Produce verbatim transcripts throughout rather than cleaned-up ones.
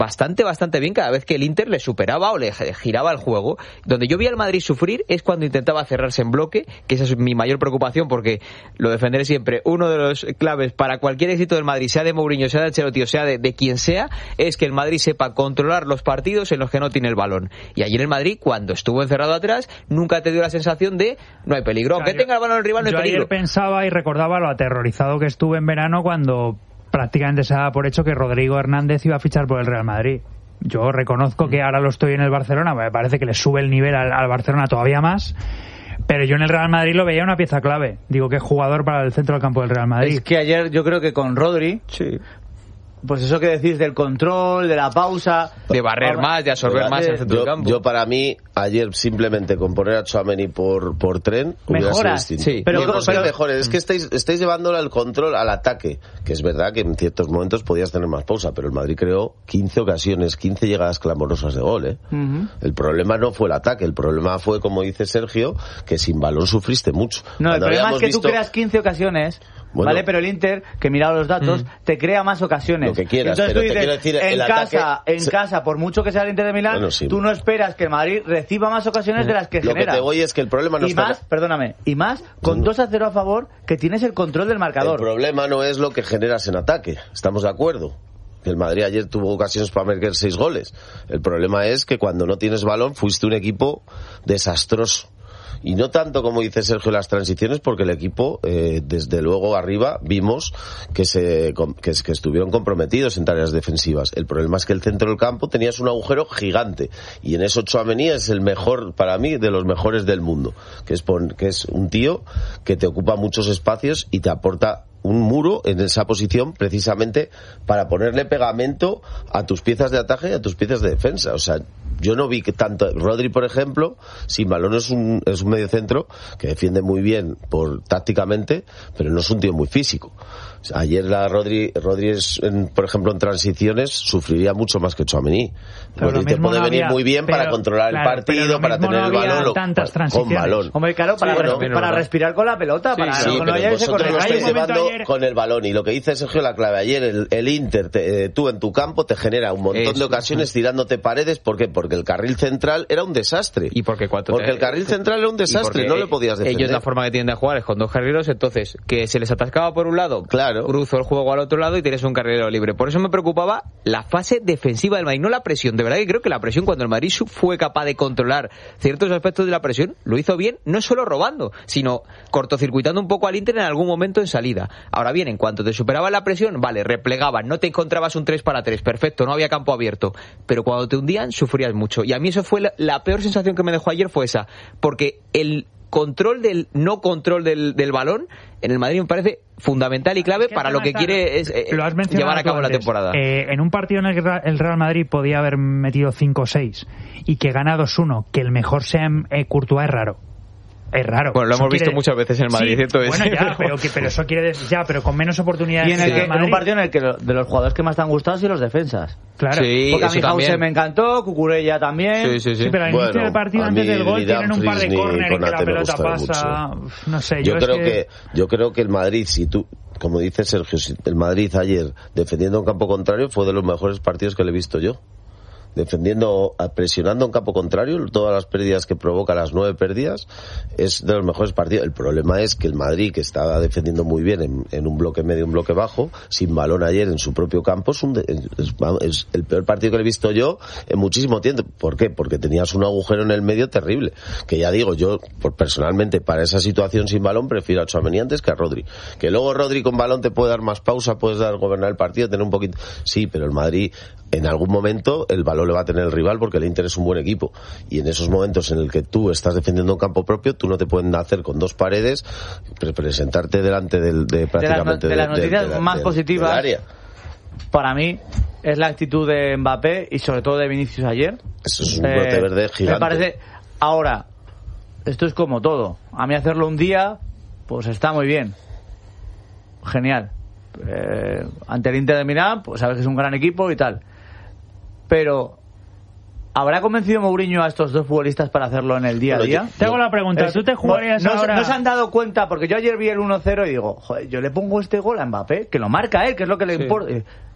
bastante, bastante bien cada vez que el Inter le superaba o le giraba el juego. Donde yo vi al Madrid sufrir es cuando intentaba cerrarse en bloque, que esa es mi mayor preocupación, porque lo defenderé siempre. Uno de los claves para cualquier éxito del Madrid, sea de Mourinho, sea de Ancelotti, o sea de, de quien sea, es que el Madrid sepa controlar los partidos en los que no tiene el balón. Y ayer el Madrid, cuando estuvo encerrado atrás, nunca te dio la sensación de no hay peligro. Aunque tenga el balón el rival, no hay peligro. Yo ayer pensaba y recordaba lo aterrorizado que estuve en verano cuando prácticamente se daba por hecho que Rodrigo Hernández iba a fichar por el Real Madrid. Yo reconozco que ahora lo estoy en el Barcelona, me parece que le sube el nivel al, al Barcelona todavía más, pero yo en el Real Madrid lo veía una pieza clave. Digo que es jugador para el centro del campo del Real Madrid. Es que ayer yo creo que con Rodri... Sí. Pues eso que decís del control, de la pausa... De barrer más, de absorber más el centro yo, del campo. Yo para mí, ayer simplemente con poner a Tchouaméni por, por tren... Mejora, sí. Pero, pero, pero, mejores. Es que estáis, estáis llevándolo al control, al ataque. Que es verdad que en ciertos momentos podías tener más pausa, pero el Madrid creó quince ocasiones, quince llegadas clamorosas de gol, ¿eh? Uh-huh. El problema no fue el ataque, el problema fue, como dice Sergio, que sin balón sufriste mucho. No, Cuando el problema es que visto... tú creas quince ocasiones... Bueno, vale, pero el Inter, que mira los datos, mm. te crea más ocasiones. Lo que quieras, entonces pero tú dices, te quiero decir, en el casa, ataque... en casa, por mucho que sea el Inter de Milán, bueno, sí. tú no esperas que el Madrid reciba más ocasiones mm. de las que lo genera. Lo que te voy es que el problema no y está... más, perdóname, y más con sí. dos a cero a favor, que tienes el control del marcador. El problema no es lo que generas en ataque, estamos de acuerdo. El Madrid ayer tuvo ocasiones para meter seis goles. El problema es que cuando no tienes balón fuiste un equipo desastroso. Y no tanto, como dice Sergio, las transiciones, porque el equipo, eh, desde luego arriba, vimos que se que, que estuvieron comprometidos en tareas defensivas. El problema es que el centro del campo tenías un agujero gigante. Y en eso Tchouaméni es el mejor, para mí, de los mejores del mundo. Que es, pon, que es un tío que te ocupa muchos espacios y te aporta un muro en esa posición precisamente para ponerle pegamento a tus piezas de ataque y a tus piezas de defensa. O sea, yo no vi que tanto Rodri, por ejemplo, sin balón es un es un mediocentro que defiende muy bien por tácticamente, pero no es un tío muy físico. O sea, ayer la Rodri, Rodri es, en, por ejemplo, en transiciones sufriría mucho más que Tchouaméni. Rodri te puede no venir había, muy bien pero, para controlar claro, el partido, para tener no el balón tantas con balón. Hombre, claro, para, sí, res, no, para respirar con la pelota, sí, para sí, no pero vosotros lo estáis llevando ayer... con el balón. Y lo que dice Sergio, la clave ayer, el, el Inter, te, eh, tú en tu campo te genera un montón Eso, de ocasiones sí. tirándote paredes. ¿Por qué? Porque el carril central era un desastre. Y porque cuatro Porque te... el carril central era un desastre, no le podías defender. Ellos la forma que tienen de jugar es con dos carrileros, entonces que se les atascaba por un lado, claro, cruzo el juego al otro lado y tienes un carrilero libre. Por eso me preocupaba la fase defensiva del Madrid, no la presión. De verdad que creo que la presión, cuando el Madrid fue capaz de controlar ciertos aspectos de la presión, lo hizo bien, no solo robando, sino cortocircuitando un poco al Inter en algún momento en salida. Ahora bien, en cuanto te superaba la presión, vale, replegaban, no te encontrabas un tres para tres, perfecto, no había campo abierto, pero cuando te hundían sufrías mucho. Y a mí eso fue la, la peor sensación que me dejó ayer fue esa, porque el control del no control del, del balón en el Madrid me parece fundamental y clave es que para lo que quiere es, eh, llevar a cabo antes, la temporada. Eh, en un partido en el que el Real Madrid podía haber metido cinco o seis y que gana dos uno, que el mejor sea eh, Courtois es raro. Es raro. Bueno, lo eso hemos visto quiere... muchas veces en el Madrid, sí, ¿cierto? Bueno, ya, pero, que, pero eso quiere decir, ya, pero con menos oportunidades. Y en, el que, en un partido en el que de los jugadores que más te han gustado son los defensas. Claro. Sí, porque a mí Hause me encantó, Cucurella también. Sí, sí, sí. sí pero al bueno, inicio del partido, antes del gol, tienen un par de córner en que la pelota pasa. Mucho. No sé, yo, yo creo es que... que yo creo que el Madrid, si tú, como dice Sergio, si el Madrid ayer defendiendo un campo contrario fue de los mejores partidos que le he visto yo. Defendiendo, presionando en campo contrario, todas las pérdidas que provoca, las nueve pérdidas, es de los mejores partidos. El problema es que el Madrid, que estaba defendiendo muy bien en, en un bloque medio, un bloque bajo, sin balón ayer en su propio campo, es, un de, es, es el peor partido que le he visto yo en muchísimo tiempo. ¿Por qué? Porque tenías un agujero en el medio terrible. Que ya digo, yo, por, personalmente, para esa situación sin balón, prefiero a Tchouaméni antes que a Rodri. Que luego Rodri con balón te puede dar más pausa, puedes dar gobernar el partido, tener un poquito... Sí, pero el Madrid, en algún momento, el balón le va a tener el rival porque el Inter es un buen equipo, y en esos momentos en el que tú estás defendiendo un campo propio, tú no te pueden hacer con dos paredes presentarte delante del, de prácticamente de las, de las noticias de, de, de, más de, positivas del área. Para mí es la actitud de Mbappé y sobre todo de Vinicius ayer. Eso es un eh, brote verde gigante. Me parece, ahora esto es como todo, a mí hacerlo un día pues está muy bien, genial. Eh, ante el Inter de Milán, pues sabes que es un gran equipo y tal, pero ¿habrá convencido Mourinho a estos dos futbolistas para hacerlo en el día a día? Te hago la pregunta, es, ¿tú te jugarías no, ahora? No se han dado cuenta, porque yo ayer vi el uno cero y digo, joder, yo le pongo este gol a Mbappé, que lo marca él, que es lo que le sí. importa.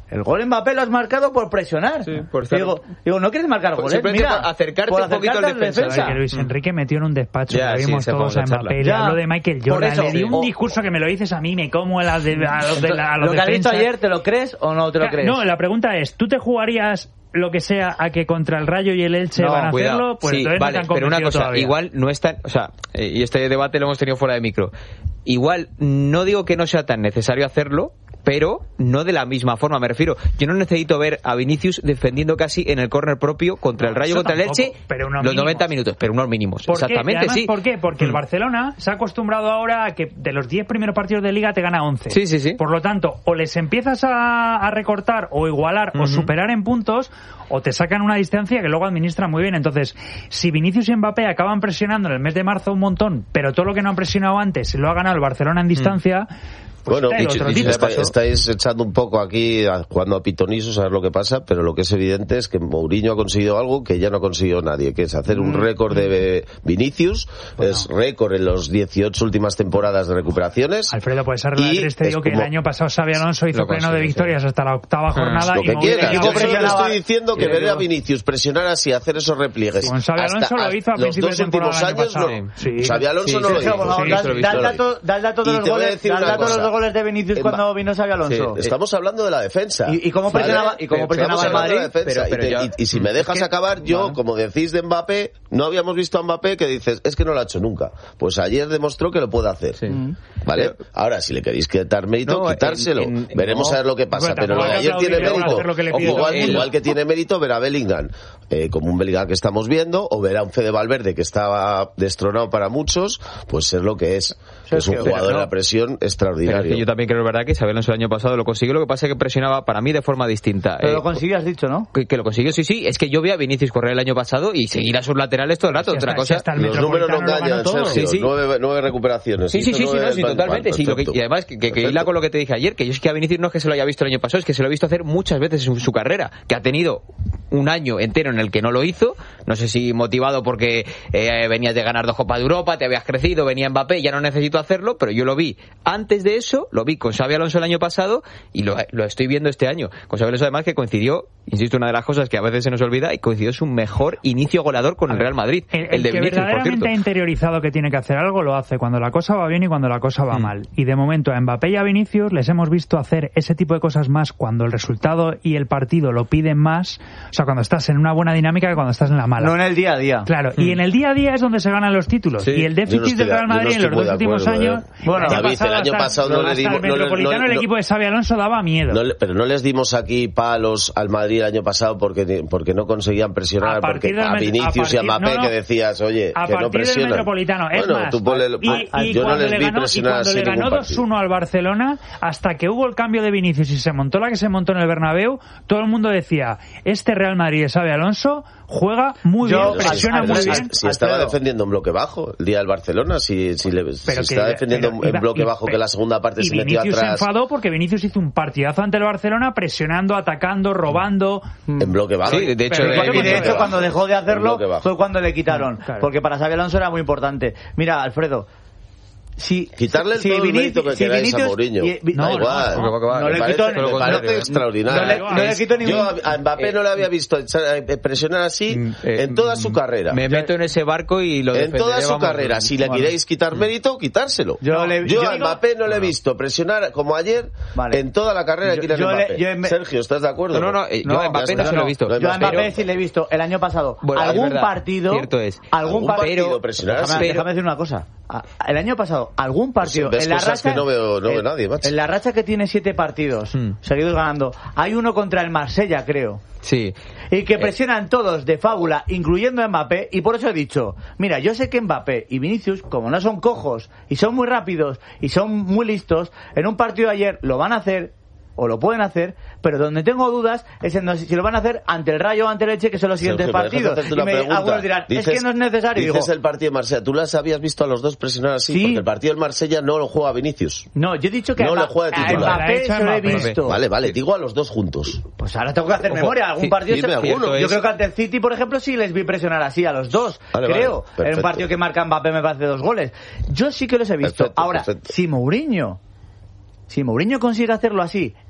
El gol en Mbappé lo has marcado por presionar. Sí, por estar... digo, digo, no quieres marcar goles, simplemente mira, por acercarte por un poquito acercarte al defensa. defensa. Que Luis Enrique metió en un despacho, Ya, que sí, vimos se todos fue a a charla. Mbappé, le Ya. habló de Michael Por Jordan, eso, le dio sí. un discurso que me lo dices a mí, me como a, las de, a los, de la, a los Lo que has visto defensas. ayer, ¿te lo crees o no te lo crees? No, la pregunta es, ¿tú te jugarías lo que sea a que contra el Rayo y el Elche No, van a Cuidado. hacerlo? Pues sí, entonces no vale, te han pero una convencido cosa, todavía. igual no es tan, o sea, eh, y este debate lo hemos tenido fuera de micro. Igual no digo que no sea tan necesario hacerlo, pero no de la misma forma, me refiero. Yo no necesito ver a Vinicius defendiendo casi en el córner propio contra el No, Rayo, eso contra el tampoco, Elche, pero unos los mínimos. noventa minutos, pero unos mínimos. ¿Por qué? Exactamente, Y además, sí. ¿por qué? Porque el Mm. Barcelona se ha acostumbrado ahora a que de los diez primeros partidos de Liga te gana once. Sí, sí, sí. Por lo tanto, o les empiezas a, a recortar o igualar o Ujú. superar en puntos, o te sacan una distancia que luego administran muy bien. Entonces, si Vinicius y Mbappé acaban presionando en el mes de marzo un montón, pero todo lo que no han presionado antes lo ha ganado el Barcelona en distancia... Pues Bueno, está el dicho- otro dicho, tipo. está- estáis echando un poco aquí, a- jugando a pitonisos, a ver lo que pasa, pero lo que es evidente es que Mourinho ha conseguido algo que ya no ha conseguido nadie, que es hacer un Mm. récord de Vinicius, es récord en los dieciocho últimas temporadas de recuperaciones. Alfredo, puedes ser la y triste, es digo que el como- año pasado Xabi Alonso hizo Lo pleno de consiguió, victorias sí. hasta la octava jornada Lo y que Mourinho- quieras, yo equipo solo te presionaba- estoy diciendo que y el ver a equipo- Vinicius presionar así, hacer esos repliegues. Con Xabi hasta- Alonso lo hasta hizo a los principios dos de temporada últimos el año años, pasado. no. Sí. Xabi Alonso Sí, no lo Sergio, hizo. Por favor, Sí, da, eso lo he da visto. el dato, da el dato de Y los te voy a goles, decir da el una dato de cosa. los dos goles de Vinicius Eh, cuando va- vino Xabi Alonso. Sí, estamos hablando de la defensa. ¿Y- y cómo ¿vale? presionaba- y cómo Pero presionaba estamos el hablando de la Madrid? defensa. Pero- pero y, te- yo- y- y si me dejas Es que- acabar, yo, vale. como decís de Mbappé, no habíamos visto a Mbappé que dices, es que no lo ha hecho nunca. Pues ayer demostró que lo puede hacer. Sí. ¿Vale? Ahora, si le queréis tar mérito, No, quitárselo. en- en- Veremos no. a ver lo que pasa. Bueno, Pero lo de tampoco hay que ayer tiene aplaudirle, mérito. hacer lo que le O pide. igual, El- igual que tiene mérito ver a Bellingham, eh, como un Bellingham que estamos viendo, o ver a un Fede Valverde que estaba destronado para muchos, pues ser lo que es. Que es un Sergio, jugador pero de no. la presión Pero es extraordinario. que yo también creo, es verdad, que Xabi Alonso el año pasado lo consiguió, lo que pasa es que presionaba para mí de forma distinta. Pero Eh, lo consiguió, has dicho, ¿no? que, que lo consiguió, sí, sí. Es que yo vi a Vinicius correr el año pasado y seguir a sus laterales todo el rato. Si Otra hasta- cosa... si hasta el Los números no Metropolitano lo ganó engañan, todo. Sergio. Sí, sí. Nueve, nueve recuperaciones. Sí, sí, Hizo sí, sí, nueve no, sí, en- totalmente. vale, Sí, lo que- perfecto. y además, que, que, que Perfecto. hila con lo que te dije ayer, que yo es que a Vinicius no es que se lo haya visto el año pasado, es que se lo he visto hacer muchas veces en su carrera, que ha tenido un año entero en el que no lo hizo, no sé si motivado porque eh, venías de ganar dos Copas de Europa, te habías crecido, venía Mbappé, ya no necesito hacerlo, pero yo lo vi antes de eso, lo vi con Xabi Alonso el año pasado y lo, lo estoy viendo este año. Con Xabi Alonso además que coincidió, insisto, una de las cosas que a veces se nos olvida, y coincidió su mejor inicio goleador con el Real Madrid, El, el, el de que Vinicius, por verdaderamente cierto. ha interiorizado que tiene que hacer algo lo hace cuando la cosa va bien y cuando la cosa va Mm. mal. Y de momento a Mbappé y a Vinicius les hemos visto hacer ese tipo de cosas más cuando el resultado y el partido lo piden más, o sea, cuando estás en una buena dinámica que cuando estás en la mala. No en el día a día. Claro, y en el día a día es donde se ganan los títulos. Sí. Y el Yo no déficit estoy del de- Real yo no Madrid en estoy los muy dos de últimos acuerdo, años... ¿eh? Bueno, David, el año pasado no le hasta dimos- el no le- Metropolitano, no le- el equipo de Xabi Alonso daba miedo. No le- pero no les dimos aquí palos al Madrid el año pasado porque, porque no conseguían presionar, A partir porque del a met- Vinicius a y a Mbappé partir- no, no. que decías, oye, A que no partir del presionan. Metropolitano, es Bueno, más, tú ponle, y, y yo no cuando les le vi ganó, y presionar cuando así le ningún ganó partido. dos uno al Barcelona, hasta que hubo el cambio de Vinicius y se montó la que se montó en el Bernabéu, todo el mundo decía, este Real Madrid de Xabi Alonso juega muy Yo- bien, presiona Alfredo, muy si, bien. si estaba Alfredo. defendiendo en bloque bajo el día del Barcelona, si, si, le, si Pero que- estaba defendiendo pero en iba- bloque y- bajo, que la segunda parte y se metió Vinicius atrás se enfadó porque Vinicius hizo un partidazo ante el Barcelona presionando, atacando, robando. en bloque bajo. Sí, de hecho, Pero de- igual Y de en hecho, bloque cuando dejó de hacerlo En bloque bajo. fue cuando le quitaron. Claro. Porque para Xabi Alonso era muy importante. Mira, Alfredo, si... Quitarle si todo el Vini- mérito que si queráis a Vinicius- Mourinho. y- vi- Da no, igual. no, no, no me le parece, quito- me lo parece contrario. extraordinario. No le- no le quito ningún- Yo a a Mbappé no le había visto echar- eh, presionar así Mm, eh, en toda su carrera. Me meto en ese barco y lo En toda defenderé, su vamos, carrera. Si le bueno. queréis quitar mérito, quitárselo. Yo le- yo yo a digo- Mbappé no le he visto presionar como ayer Vale. en toda la carrera de Yo- Kylian yo le- Mbappé. yo en- Sergio, ¿estás de acuerdo? No, no, no, eh, yo No, a Mbappé ya no está. se lo he visto. No, Yo a Pero- Mbappé sí le he visto el año pasado Bueno, es algún verdad, partido, cierto es. algún, Algún pa- partido pero- presionar, déjame, sí. déjame decir una cosa. A- El año pasado algún partido Ves en la cosas racha que no veo- no veo en- nadie, macho. en la racha que tiene siete partidos Hmm. seguidos ganando, hay uno contra el Marsella, creo. Sí. Y que Eh. presionan todos de fábula, incluyendo a Mbappé, y por eso he dicho, mira, yo sé que Mbappé y Vinicius, como no son cojos, y son muy rápidos, y son muy listos, en un partido de ayer lo van a hacer, o lo pueden hacer, pero donde tengo dudas es en si lo van a hacer ante el Rayo o ante el Elche, que son los siguientes Sergio, me dejas partidos. hacerte Y una me, pregunta. algunos dirán, es Dices- que no es necesario. Y Dices digo, el partido de Marsella. ¿Tú las habías visto a los dos presionar así? Sí. Porque el partido del Marsella no lo juega Vinicius. no, yo he dicho que No a, le Mba- juega de a titular. Mbappé Lo ha hecho se lo he Mbappé. visto. Vale, vale, digo a los dos juntos. Pues ahora tengo que hacer Ojo, memoria. Algún sí, partido dime se- alguno. Yo Es- creo que ante el City, por ejemplo, sí les vi presionar así a los dos. Vale, creo. vale, Era un perfecto. partido que marca Mbappé, me parece dos goles. Yo sí que los he visto. Perfecto, Ahora, perfecto. si Mourinho, si Mourinho consigue hacerlo así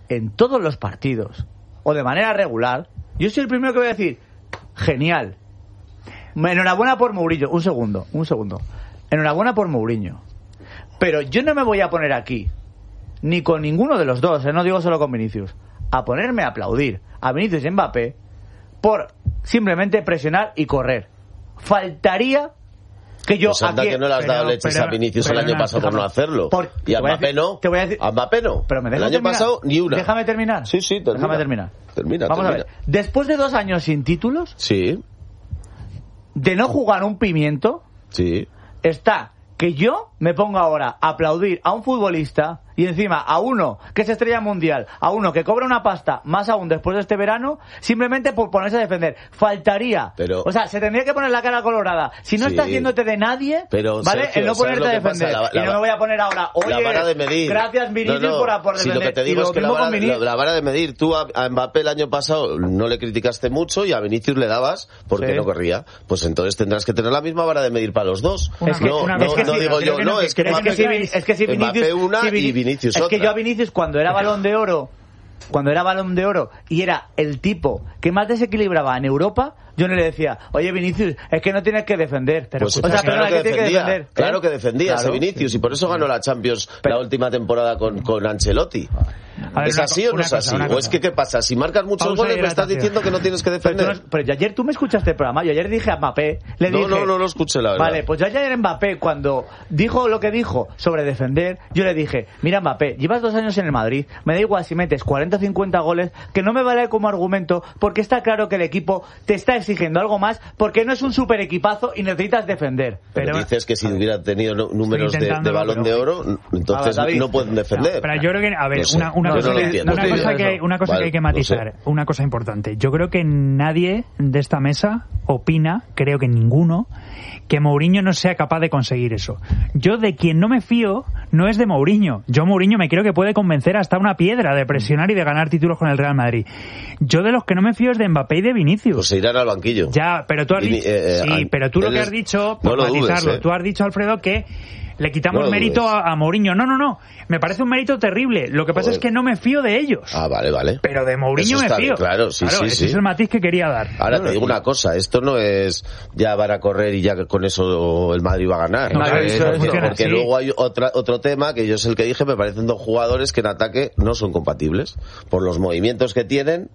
en todos los partidos o de manera regular, yo soy el primero que voy a decir, genial. Enhorabuena por Mourinho. Un segundo, un segundo. Enhorabuena por Mourinho. Pero yo no me voy a poner aquí, ni con ninguno de los dos, ¿eh? No digo solo con Vinicius, a ponerme a aplaudir a Vinicius y Mbappé por simplemente presionar y correr. Faltaría que yo pues anda aquí... que no le has pero, dado leches pero, a Vinicius pero, el año pasado por no hacerlo. Por, y a Mbappé decir, no. Te voy a decir, a Mbappé no. Pero me el año terminar. pasado ni una. Déjame terminar. Sí, sí, termina. Déjame terminar. Termina, Vamos termina. a ver. Después de dos años sin títulos, Sí, de no jugar un pimiento, sí. está que yo me pongo ahora a aplaudir a un futbolista y encima a uno que es estrella mundial, a uno que cobra una pasta, más aún después de este verano, simplemente por ponerse a defender. Faltaría. Pero, o sea, se tendría que poner la cara colorada. Si no sí, está haciéndote de nadie, pero, ¿vale? Sergio, el no ¿sabes ponerte a lo que pasa? defender. La- la- y no me voy a poner ahora, oye, la vara de medir. gracias Vinicius No, no, por, por si defender. lo que te digo y es lo que la mismo vara, con Vinicius. la, la vara de medir, tú a, a Mbappé el año pasado no le criticaste mucho y a Vinicius le dabas porque Sí. no corría. Pues entonces tendrás que tener la misma vara de medir para los dos. Una Es que- no, una no, cosa- no es que digo sí, yo, creo que no, no, es que creo Es Mbappé, que, si, Vini- es que si Vinicius, Mbappé una si Vini- y Vinicius es otra. que yo a Vinicius cuando era Balón de Oro, cuando era Balón de Oro y era el tipo que más desequilibraba en Europa, yo no le decía, oye Vinicius, es que no tienes que defender. Pero Pues o sea, claro perdona, que que tiene que defendía, defender, ¿eh? claro que defendía Claro. ese Vinicius y por eso ganó la Champions Pero- la última temporada con, con Ancelotti. A ver, ¿Es una así co- o no una es cosa, así? una ¿O cosa. es que qué pasa? Si marcas muchos Pausa goles y me estás hidratación. diciendo que no tienes que Pero, tú defender. no- pero yo ayer tú me escuchaste el programa, yo ayer dije a Mbappé, le No, dije... no, no lo escuché, la verdad. Vale, pues yo ayer Mbappé, cuando dijo lo que dijo sobre defender, yo le dije, mira Mbappé, llevas dos años en el Madrid, me da igual si metes cuarenta o cincuenta goles, que no me vale como argumento, porque está claro que el equipo te está exigiendo algo más, porque no es un super equipazo y necesitas defender. Pero, Pero- dices que si hubiera tenido no- números de, de intentándolo, balón de pero- oro, entonces Ah, David. no pueden defender. Pero yo creo que, a ver, No sé. una, una No, cosa, no lo que, entiendo. una No estoy cosa diciendo que hay, eso. una cosa Vale, que hay que no sé. matizar, una cosa importante. Yo creo que nadie de esta mesa opina, creo que ninguno, que Mourinho no sea capaz de conseguir eso. Yo de quien no me fío no es de Mourinho. Yo Mourinho me creo que puede convencer hasta una piedra de presionar y de ganar títulos con el Real Madrid. Yo de los que no me fío es de Mbappé y de Vinicius. Pues se irán al banquillo. Ya, pero tú has Y- dicho, eh, eh, sí, al- pero tú lo él que es- has dicho, no por lo dudes, matizarlo, eh. tú has dicho, Alfredo, que le quitamos No lo mérito dudes. a, a Mourinho. No, no, no. Me parece un mérito terrible. Lo que pasa Joder. es que no me fío de ellos. Ah, vale, vale. Pero de Mourinho Eso me está fío. bien, claro, sí, sí, ese sí. es el matiz que quería dar. Ahora te digo una cosa, esto no es ya van a correr y ya con eso el Madrid va a ganar. No, claro, eso porque funciona porque así. luego hay otra, otro tema que yo es el que dije, me parecen dos jugadores que en ataque no son compatibles. Por los movimientos que tienen,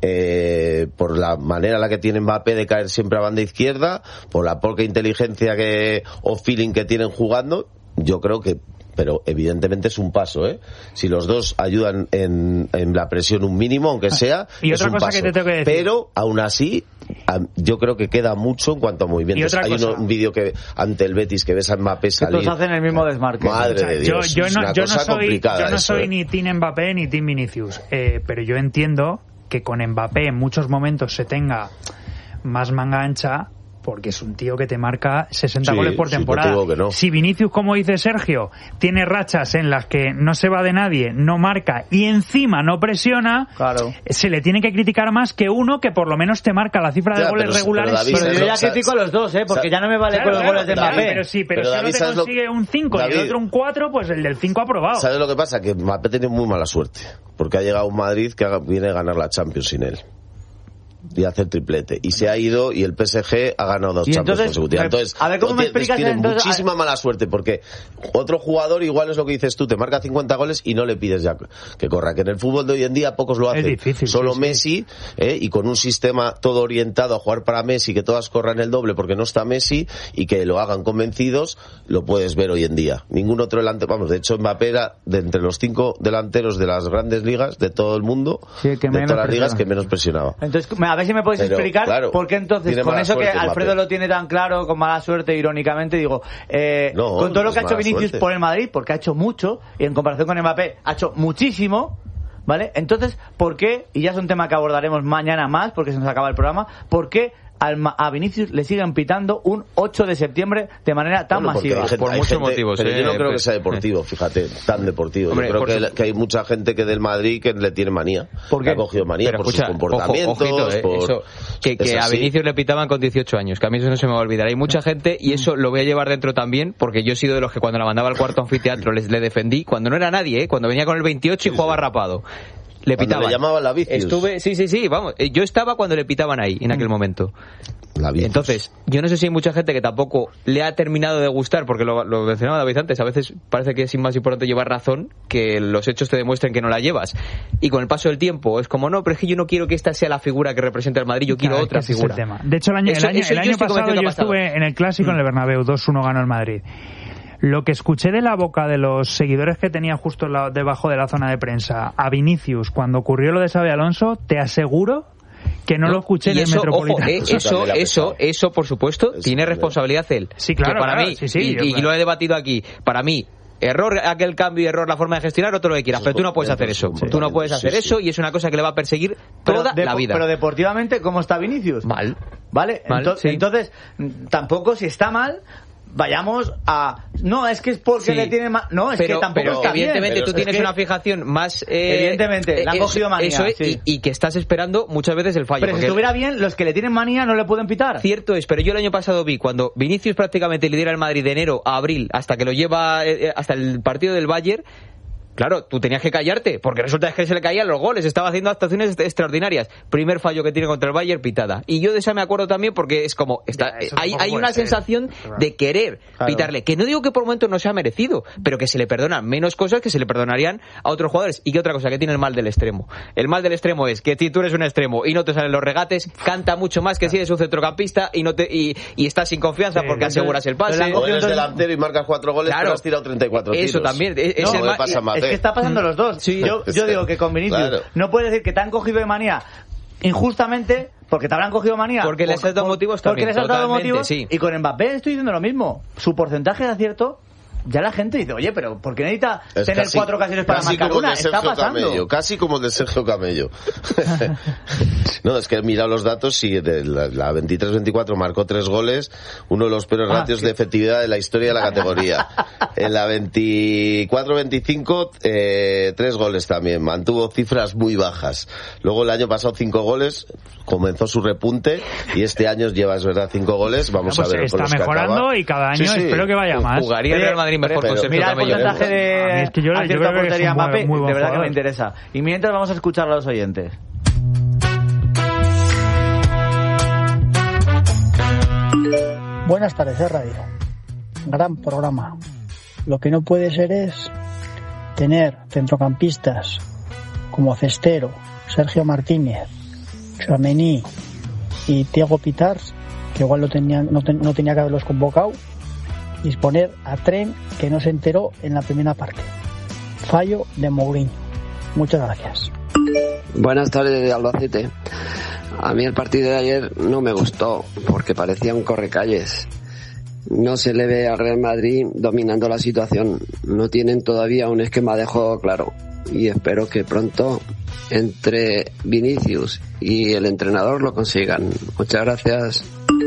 eh, por la manera en la que tiene Mbappé de caer siempre a banda izquierda, por la poca inteligencia que o feeling que tienen jugando, yo creo que pero evidentemente es un paso, ¿eh? Si los dos ayudan en, en la presión un mínimo, aunque sea, Y es otra un cosa paso. que te tengo que decir. Pero, aún así, am- yo creo que queda mucho en cuanto a movimientos. Y otra Hay cosa. uno- un vídeo que ante el Betis que ves a Mbappé Que salir. todos hacen el mismo desmarque. Madre O sea, de yo, Dios, yo es no, una yo no cosa soy, complicada yo no eso, soy ¿eh? ni Team Mbappé ni Team Vinicius, eh, pero yo entiendo que con Mbappé en muchos momentos se tenga más manga ancha porque es un tío que te marca sesenta Sí, goles por sí, no te temporada. digo que no. Si Vinicius, como dice Sergio, tiene rachas en las que no se va de nadie, no marca y encima no presiona, Claro. se le tiene que criticar más que uno que por lo menos te marca la cifra de Ya, goles pero- regulares. pero David, sin- Pero yo Pero ya ¿sabes? critico a los dos, ¿eh? Porque ¿sabes? ya no me vale Claro, con los claro, goles de David, Mbappé. pero sí, pero, Pero si David, uno te ¿sabes lo- consigue un cinco y el David, otro un cuatro, pues el del cinco ha aprobado. ¿Sabes lo que pasa? Que Mbappé tiene muy mala suerte. Porque ha llegado a un Madrid que haga- viene a ganar la Champions sin él. Y a hacer triplete. Y se ha ido y el P S G ha ganado dos Y Champions entonces, consecutivas. me- Entonces, a ver, ¿cómo me tiene- explicas tiene entonces? muchísima mala suerte porque otro jugador igual es lo que dices tú, te marca cincuenta goles y no le pides ya que corra. Que en el fútbol de hoy en día pocos lo Es hacen. difícil, Solo sí, sí. Messi, ¿eh? Y con un sistema todo orientado a jugar para Messi, que todas corran el doble porque no está Messi y que lo hagan convencidos, lo puedes ver hoy en día. Ningún otro delantero, vamos, de hecho Mbappé era de entre los cinco delanteros de las grandes ligas de todo el mundo, Sí, que de menos todas las ligas, presiona. que menos presionaba. Entonces, a ver si me puedes Pero, explicar claro, por qué entonces, tiene con mala eso que suerte, Alfredo Mbappé. lo tiene tan claro, con mala suerte, irónicamente, digo, eh, No, con todo lo es que ha hecho mala Vinicius suerte. por el Madrid, porque ha hecho mucho, y en comparación con Mbappé, ha hecho muchísimo, ¿vale? Entonces, ¿por qué? Y ya es un tema que abordaremos mañana más, porque se nos acaba el programa, ¿por qué al Ma- a Vinicius le siguen pitando un ocho de septiembre de manera tan Bueno, porque masiva? hay gente- Por hay muchos gente- motivos, Pero eh, yo no creo que pues, sea deportivo, fíjate, tan deportivo. Hombre, yo creo por que, su- que hay mucha gente que del Madrid que le tiene manía. ¿Por qué? Le ha cogido manía Pero por escucha, sus comportamientos. ojo, ojito, eh, por... eso, que, Es que a así. Vinicius le pitaban con dieciocho años, que a mí eso no se me va a olvidar. Hay mucha gente, y eso lo voy a llevar dentro también, porque yo he sido de los que cuando la mandaba al cuarto anfiteatro les, le defendí, cuando no era nadie, ¿eh? Cuando venía con el veintiocho y jugaba rapado. Le pitaban. Le llamaban la Vicius. Estuve, sí, sí, sí, vamos. Yo estaba cuando le pitaban ahí, en aquel momento. La Vicius. Entonces, yo no sé si hay mucha gente que tampoco le ha terminado de gustar, porque lo, lo mencionaba David antes, a veces parece que es más importante llevar razón que los hechos te demuestren que no la llevas. Y con el paso del tiempo es como, no, pero es que yo no quiero que esta sea la figura que represente al Madrid, yo quiero Claro, otra ese figura. Es el tema. De hecho, el año, Eso- el año, eso el yo año estoy pasado convencido que yo ha pasado. estuve en el Clásico, en el Bernabéu, dos uno ganó el Madrid. Lo que escuché de la boca de los seguidores que tenía justo la- debajo de la zona de prensa a Vinicius cuando ocurrió lo de Xabi Alonso, te aseguro que no, No, lo escuché y en eso, el Metropolitano. ojo, eh, Eso eso, también le ha eso, pesado. eso, por supuesto, Eso tiene también. responsabilidad él. Sí, claro, Que para claro, mí, sí, sí, y, yo, y claro. lo he debatido aquí, para mí, error aquel cambio y error la forma de gestionar, otro lo que quieras, Eso pero tú no es puedes hacer completamente, eso. sí. Tú no puedes hacer Sí, sí. eso y es una cosa que le va a perseguir Pero toda de- la vida. Pero deportivamente, ¿cómo está Vinicius? Mal. ¿Vale? Mal, Ento- sí. Entonces, mm, tampoco si está mal, vayamos a... No, es que es porque Sí. le tiene mal... No, es pero, que tampoco pero está bien. evidentemente Pero tú es tienes que- una fijación más eh, Evidentemente, le han eso- cogido manía, eso es, sí. y, y que estás esperando muchas veces el fallo. Pero si porque estuviera bien, los que le tienen manía no le pueden pitar. Cierto es, pero yo el año pasado vi cuando Vinicius prácticamente lidera el Madrid de enero a abril hasta que lo lleva eh, hasta el partido del Bayern. Claro, tú tenías que callarte, porque resulta que se le caían los goles, estaba haciendo actuaciones est- extraordinarias. Primer fallo que tiene contra el Bayern, pitada. Y yo de esa me acuerdo también porque es como, está, Ya, eso hay, tampoco hay puede una ser. sensación Claro. de querer Claro. pitarle, que no digo que por momentos no sea merecido, pero que se le perdonan menos cosas que se le perdonarían a otros jugadores. Y que otra cosa, que tiene el mal del extremo. El mal del extremo es que si tú eres un extremo y no te salen los regates, canta mucho más que si eres un centrocampista y no te y, y estás sin confianza Sí, porque entonces- aseguras el pero pase. la han O cogido eres entonces- delantero y marcas cuatro goles, Claro. pero has tirado treinta y cuatro tiros. Eso también, es- es No, el le ma- pasa a Mbappé. Es que está pasando los dos. Sí. Yo, yo digo que con Vinicius Claro. no puedes decir que te han cogido de manía injustamente porque te habrán cogido manía. Porque les has dado motivos Porque también, les has dado totalmente, motivos. sí. Y con Mbappé estoy diciendo lo mismo. Su porcentaje de acierto, ya la gente dice, oye, pero ¿por qué necesita Es tener casi- cuatro ocasiones para casi marcar como el una? de Está Sergio pasando. Camello, casi como el de Sergio Camello. No, es que he mirado los datos y de la, la veintitrés veinticuatro marcó tres goles, uno de los peores Ah, ratios sí. de efectividad de la historia de la categoría. En la veinticuatro veinticinco, eh, tres goles también, mantuvo cifras muy bajas. Luego el año pasado cinco goles, comenzó su repunte y este año lleva, es verdad, cinco goles. Vamos Pues a ver está con los que mejorando acaba. y cada año Sí, sí. espero que vaya más. Jugaría el Oye, Real Madrid mejor pero- con Sergio Mira el Camello. porcentaje A de mí es que yo- yo acierto creo a que es portería un buen- Mbappé, muy buen de verdad que jugador. me interesa. Y mientras vamos a escuchar a los oyentes. Buenas tardes, es Radio. Gran programa. Lo que no puede ser es tener centrocampistas como Cestero, Sergio Martínez, Tchouaméni y Thiago Pitars, que igual no, tenían, no, ten- no tenía que haberlos convocado, y poner a Tren, que no se enteró en la primera parte. Fallo de Mourinho. Muchas gracias. Buenas tardes de Albacete. A mí el partido de ayer no me gustó porque parecía un correcalles. No se le ve al Real Madrid dominando la situación. No tienen todavía un esquema de juego claro. Y espero que pronto entre Vinicius y el entrenador lo consigan. Muchas gracias.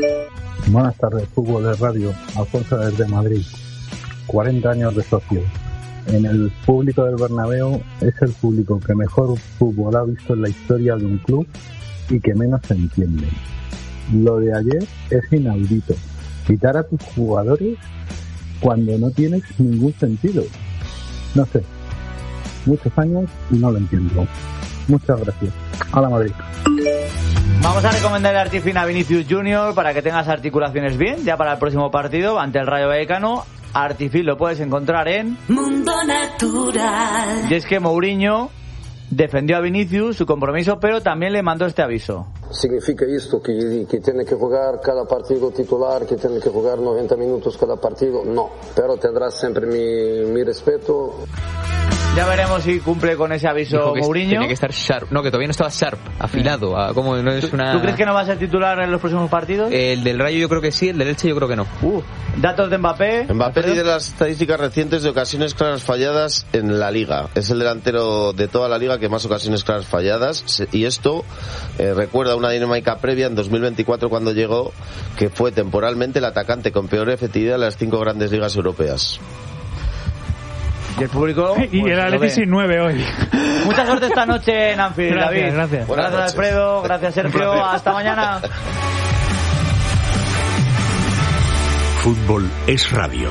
Buenas tardes, Fútbol de Radio, Alfonso desde Madrid. cuarenta años de socio. En el público del Bernabéu es el público que mejor fútbol ha visto en la historia de un club y que menos se entiende. Lo de ayer es inaudito. Quitar a tus jugadores cuando no tienes ningún sentido. No sé. Muchos años y no lo entiendo. Muchas gracias. Hola Madrid. Vamos a recomendar el Artifin a Vinicius Junior para que tengas articulaciones bien, ya para el próximo partido ante el Rayo Vallecano. Artifin lo puedes encontrar en Mundo Natural. Y es que Mourinho defendió a Vinicius su compromiso, pero también le mandó este aviso. ¿Significa esto que, que tiene que jugar cada partido titular, que tiene que jugar noventa minutos cada partido? No, pero tendrás siempre mi, mi respeto. Ya veremos si cumple con ese aviso Dijo que Mourinho. tenía que estar sharp. No, que todavía no estaba sharp, afilado. a- como no es una... ¿Tú crees que no va a ser titular en los próximos partidos? El del Rayo yo creo que sí, el del Elche yo creo que no. Uh, datos de Mbappé. Mbappé Alfredo. lidera las estadísticas recientes de ocasiones claras falladas en la liga. Es el delantero de toda la liga que más ocasiones claras falladas. Se- Y esto eh, recuerda una dinámica previa en dos mil veinticuatro cuando llegó, que fue temporalmente el atacante con peor efectividad de las cinco grandes ligas europeas. Y el público. Y pues, el lo Atleti ve. sin nueve hoy. Mucha suerte esta noche en Anfield, Gracias, David. gracias. Buenas Gracias, noches. Alfredo. Gracias, Sergio. Hasta mañana. Fútbol es radio.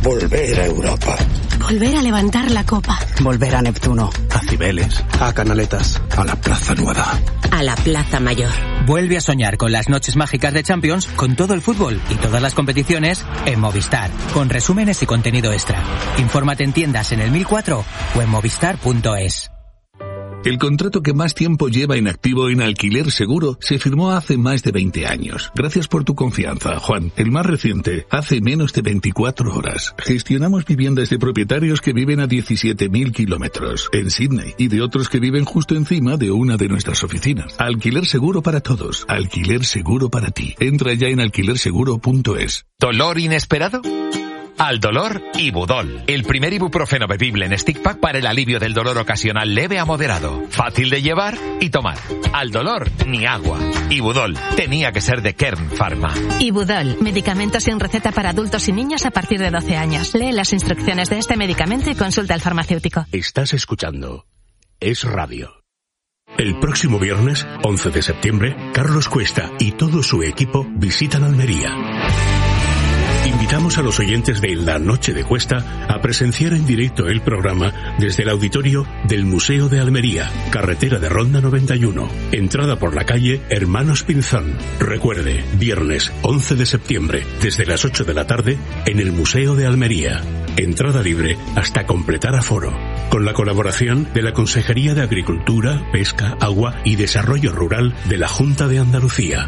Volver a Europa. Volver a levantar la copa. Volver a Neptuno. A Cibeles. A Canaletas. A la Plaza Nueva. A la Plaza Mayor. Vuelve a soñar con las noches mágicas de Champions, con todo el fútbol y todas las competiciones en Movistar, con resúmenes y contenido extra. Infórmate en tiendas en el mil cuatro o en movistar punto es. El contrato que más tiempo lleva inactivo en Alquiler Seguro se firmó hace más de veinte años. Gracias por tu confianza, Juan. El más reciente, hace menos de veinticuatro horas. Gestionamos viviendas de propietarios que viven a diecisiete mil kilómetros en Sydney y de otros que viven justo encima de una de nuestras oficinas. Alquiler Seguro para todos. Alquiler Seguro para ti. Entra ya en alquiler seguro punto es. ¿Dolor inesperado? Al dolor, Ibudol, el primer ibuprofeno bebible en stick pack para el alivio del dolor ocasional leve a moderado, fácil de llevar y tomar. Al dolor, ni agua. Ibudol, tenía que ser de Kern Pharma. Ibudol, medicamento sin receta para adultos y niños a partir de doce años. Lee las instrucciones de este medicamento y consulta al farmacéutico. Estás escuchando Es Radio. El próximo viernes, once de septiembre, Carlos Cuesta y todo su equipo visitan Almería. Invitamos a los oyentes de La Noche de Cuesta a presenciar en directo el programa desde el auditorio del Museo de Almería, carretera de Ronda noventa y uno, entrada por la calle Hermanos Pinzón. Recuerde, viernes once de septiembre, desde las ocho de la tarde, en el Museo de Almería. Entrada libre hasta completar aforo. Con la colaboración de la Consejería de Agricultura, Pesca, Agua y Desarrollo Rural de la Junta de Andalucía.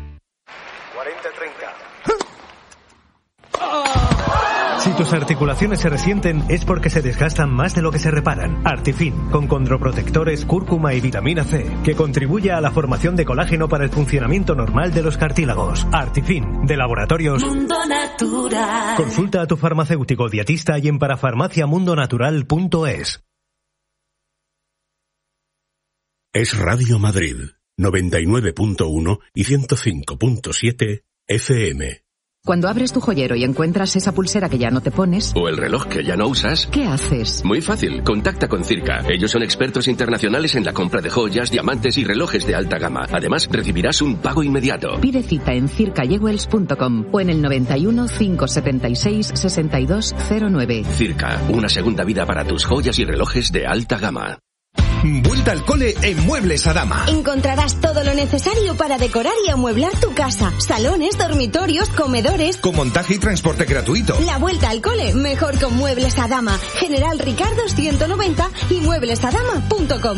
Si tus articulaciones se resienten es porque se desgastan más de lo que se reparan. Artifin, con condroprotectores, cúrcuma y vitamina C, que contribuye a la formación de colágeno para el funcionamiento normal de los cartílagos. Artifin, de Laboratorios Mundo Natural. Consulta a tu farmacéutico dietista y en parafarmacia mundo natural punto es. Es Radio Madrid, noventa y nueve punto uno y ciento cinco punto siete F M. Cuando abres tu joyero y encuentras esa pulsera que ya no te pones... O el reloj que ya no usas... ¿Qué haces? Muy fácil, contacta con Circa. Ellos son expertos internacionales en la compra de joyas, diamantes y relojes de alta gama. Además, recibirás un pago inmediato. Pide cita en circa jewels punto com o en el noventa y uno, cinco setenta y seis, sesenta y dos cero nueve. Circa, una segunda vida para tus joyas y relojes de alta gama. Vuelta al cole en Muebles Adama. Encontrarás todo lo necesario para decorar y amueblar tu casa. Salones, dormitorios, comedores. Con montaje y transporte gratuito. La vuelta al cole, mejor con Muebles Adama. General Ricardo ciento noventa y muebles adama punto com.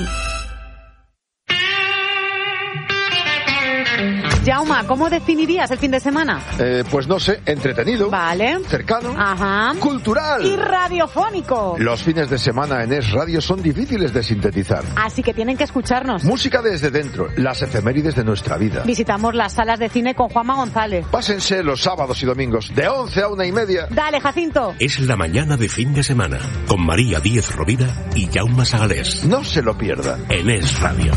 Jauma, ¿cómo definirías el fin de semana? Eh, pues no sé, entretenido. Vale. Cercano. Ajá. Cultural. Y radiofónico. Los fines de semana en Es Radio son difíciles de sintetizar. Así que tienen que escucharnos. Música desde dentro, las efemérides de nuestra vida. Visitamos las salas de cine con Juanma González. Pásense los sábados y domingos de once a una y media. Dale, Jacinto. Es la mañana de fin de semana con María Díez Rovira y Jaume Sagalés. No se lo pierdan. En Es Radio.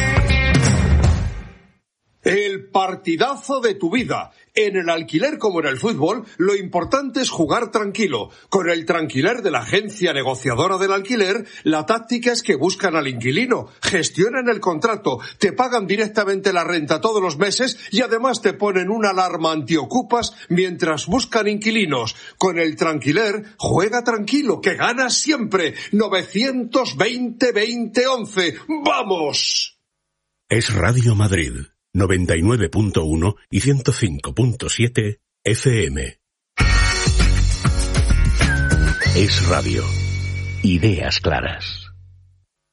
El partidazo de tu vida. En el alquiler como en el fútbol, lo importante es jugar tranquilo. Con el Tranquiler de la agencia negociadora del alquiler, la táctica es que buscan al inquilino, gestionan el contrato, te pagan directamente la renta todos los meses y además te ponen una alarma antiocupas mientras buscan inquilinos. Con el Tranquiler, juega tranquilo, que ganas siempre. novecientos veinte, veinte, once. ¡Vamos! Es Radio Madrid. noventa y nueve punto uno y ciento cinco punto siete F M. Es Radio. Ideas claras.